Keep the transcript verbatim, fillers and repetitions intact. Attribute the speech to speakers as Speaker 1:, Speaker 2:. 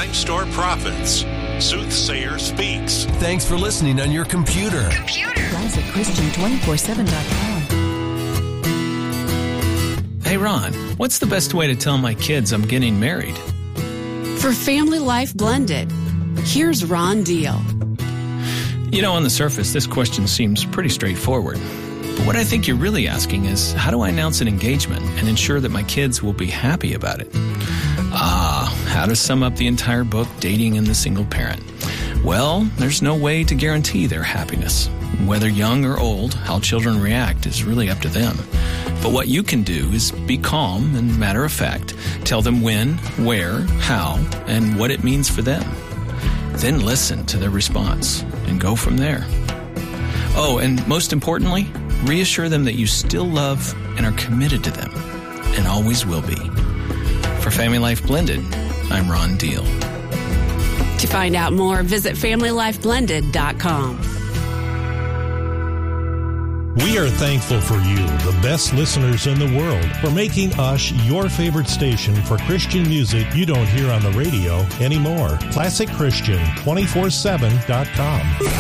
Speaker 1: Dime Store Prophets. Soothsayer Speaks.
Speaker 2: Thanks for listening on your computer.
Speaker 3: Computer. Classic Christian two four seven dot com.
Speaker 4: Hey, Ron, what's the best way to tell my kids I'm getting married?
Speaker 5: For Family Life Blended, here's Ron Deal.
Speaker 4: You know, on the surface, this question seems pretty straightforward. But what I think you're really asking is, how do I announce an engagement and ensure that my kids will be happy about it? Ah, how to sum up the entire book, Dating and the Single Parent. Well, there's no way to guarantee their happiness. Whether young or old, how children react is really up to them. But what you can do is be calm and matter of fact. Tell them when, where, how, and what it means for them. Then listen to their response and go from there. Oh, and most importantly, reassure them that you still love and are committed to them and always will be. For Family Life Blended, I'm Ron Deal.
Speaker 5: To find out more, visit family life blended dot com.
Speaker 6: We are thankful for you, the best listeners in the world, for making us your favorite station for Christian music you don't hear on the radio anymore. Classic Christian two four seven dot com.